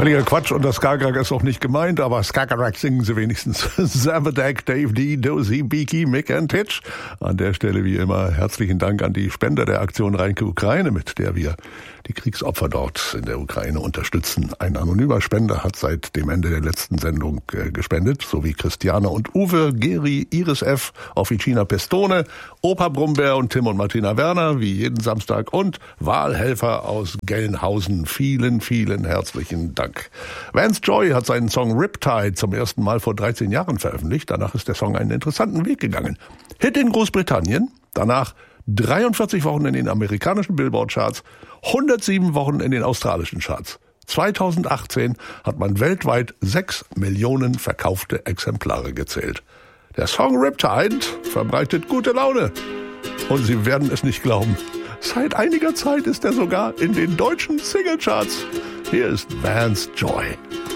Völliger Quatsch und das Skagerrak ist auch nicht gemeint, aber Skagerrak singen sie wenigstens. Zabadek, Dave D, Dozy, Beaky, Mick and Titch. An der Stelle wie immer herzlichen Dank an die Spender der Aktion Reinke Ukraine, mit der wir die Kriegsopfer dort in der Ukraine unterstützen. Ein anonymer Spender hat seit dem Ende der letzten Sendung gespendet, sowie Christiane und Uwe, Geri, Iris F, Officina Pestone, Opa Brummbär und Tim und Martina Werner, wie jeden Samstag, und Wahlhelfer aus Gelnhausen. Vielen, vielen herzlichen Dank. Vance Joy hat seinen Song Riptide zum ersten Mal vor 13 Jahren veröffentlicht. Danach ist der Song einen interessanten Weg gegangen. Hit in Großbritannien, danach 43 Wochen in den amerikanischen Billboard-Charts, 107 Wochen in den australischen Charts. 2018 hat man weltweit 6 Millionen verkaufte Exemplare gezählt. Der Song Riptide verbreitet gute Laune. Und Sie werden es nicht glauben, seit einiger Zeit ist er sogar in den deutschen Singlecharts. Hier ist Vance Joy.